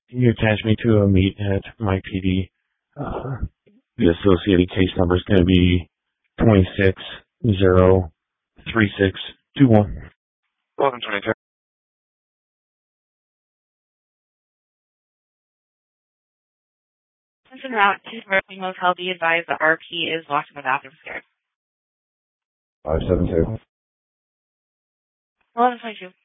Can you attach me to a meet at my PD? The associated case number is going to be 26-03621. Welcome, 22. Since en route to Berkeley Motel, be advised the RP is locked in the bathroom stairs. 572. 1122.